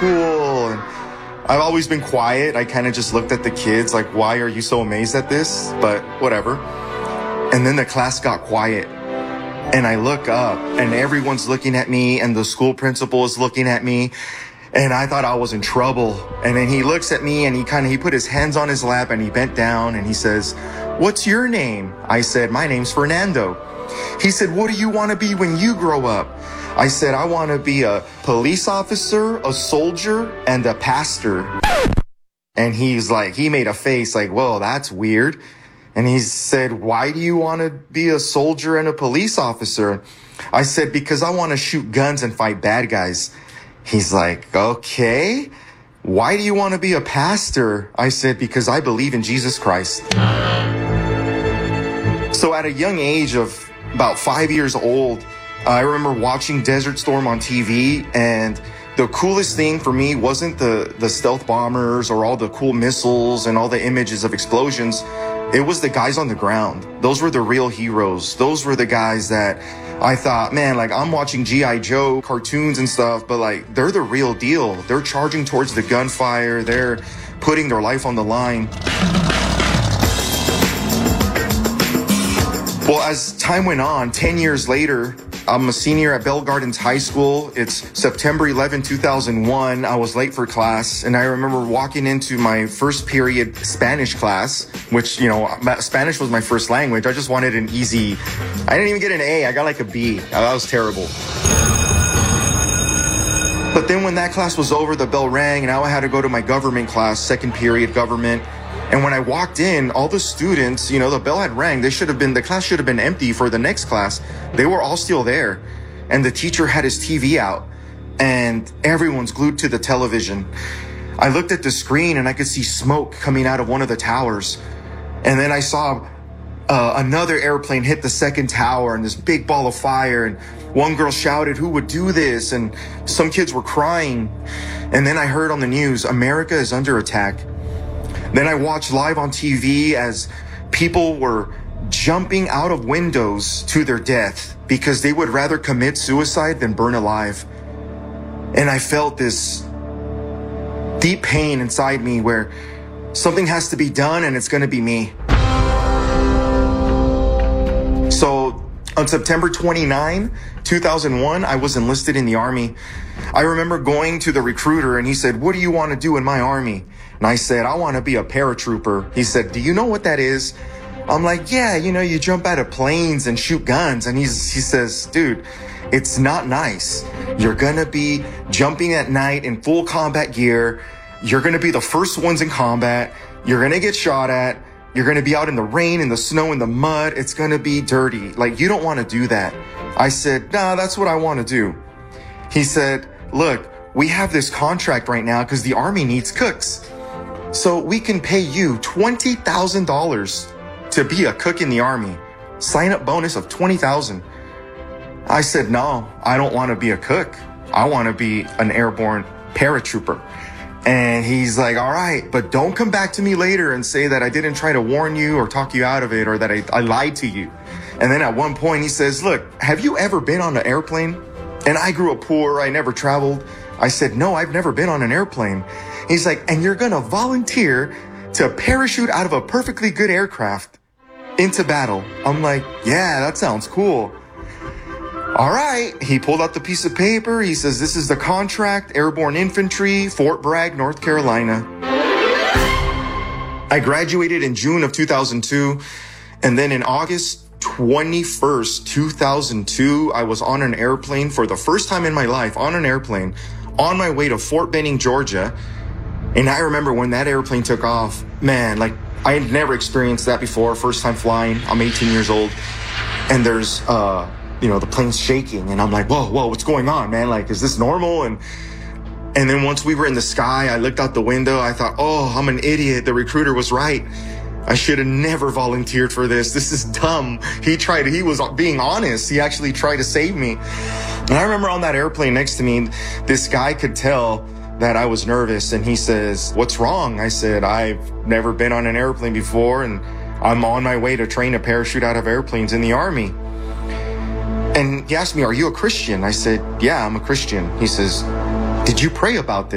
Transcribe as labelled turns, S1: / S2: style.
S1: cool. And I've always been quiet. I kind of just looked at the kids like, why are you so amazed at this? But whatever. And then the class got quiet. And I look up and everyone's looking at me and the school principal is looking at me. And I thought I was in trouble. And then he looks at me and he put his hands on his lap and he bent down and he says, "What's your name?" I said, "My name's Fernando." He said, "What do you want to be when you grow up?" I said, "I want to be a police officer, a soldier, and a pastor." And he made a face like, "Whoa, that's weird." And he said, "Why do you want to be a soldier and a police officer?" I said, "Because I want to shoot guns and fight bad guys." He's like, "Okay. Why do you want to be a pastor?" I said, "Because I believe in Jesus Christ." So at a young age of about 5 years old, I remember watching Desert Storm on TV, and the coolest thing for me wasn't the stealth bombers or all the cool missiles and all the images of explosions. It was the guys on the ground. Those were the real heroes. Those were the guys that I thought, man, like I'm watching G.I. Joe cartoons and stuff, but like they're the real deal. They're charging towards the gunfire. They're putting their life on the line. Well, as time went on, 10 years later, I'm a senior at Bell Gardens High School. It's September 11, 2001. I was late for class, and I remember walking into my first period Spanish class, which, Spanish was my first language. I just wanted an easy, I didn't even get an A. I got like a B. That was terrible. But then when that class was over, the bell rang, and now I had to go to my government class, second period government. And when I walked in, all the students, the bell had rang. The class should have been empty for the next class. They were all still there. And the teacher had his TV out and everyone's glued to the television. I looked at the screen and I could see smoke coming out of one of the towers. And then I saw another airplane hit the second tower and this big ball of fire. And one girl shouted, "Who would do this?" And some kids were crying. And then I heard on the news, America is under attack. Then I watched live on TV as people were jumping out of windows to their death because they would rather commit suicide than burn alive. And I felt this deep pain inside me where something has to be done and it's going to be me. So on September 29, 2001, I was enlisted in the Army. I remember going to the recruiter and he said, "What do you want to do in my Army?" And I said, "I want to be a paratrooper." He said, "Do you know what that is?" I'm like, "Yeah, you jump out of planes and shoot guns." And he says, "Dude, it's not nice. You're going to be jumping at night in full combat gear. You're going to be the first ones in combat. You're going to get shot at. You're going to be out in the rain, in the snow, in the mud. It's going to be dirty. Like, you don't want to do that." I said, "Nah, that's what I want to do." He said, "Look, we have this contract right now because the Army needs cooks. So we can pay you $20,000 to be a cook in the Army. Sign up bonus of $20,000. I said, "No, I don't want to be a cook. I want to be an airborne paratrooper." And he's like, "All right, but don't come back to me later and say that I didn't try to warn you or talk you out of it or that I lied to you." And then at one point he says, "Look, have you ever been on an airplane?" And I grew up poor. I never traveled. I said, "No, I've never been on an airplane." He's like, "And you're going to volunteer to parachute out of a perfectly good aircraft into battle." I'm like, "Yeah, that sounds cool." All right. He pulled out the piece of paper. He says, "This is the contract, Airborne Infantry, Fort Bragg, North Carolina." I graduated in June of 2002. And then in August 21st, 2002, I was on an airplane for the first time in my life, on an airplane, on my way to Fort Benning, Georgia. And I remember when that airplane took off, man, like I had never experienced that before. First time flying. I'm 18 years old. And there's, the plane's shaking. And I'm like, whoa, what's going on, man? Like, is this normal? And then once we were in the sky, I looked out the window. I thought, oh, I'm an idiot. The recruiter was right. I should have never volunteered for this. This is dumb. He was being honest. He actually tried to save me. And I remember on that airplane next to me, this guy could tell that I was nervous, and he says, "What's wrong?" I said, "I've never been on an airplane before, and I'm on my way to train to parachute out of airplanes in the Army." And he asked me, "Are you a Christian?" I said, "Yeah, I'm a Christian." He says, "Did you pray about this?"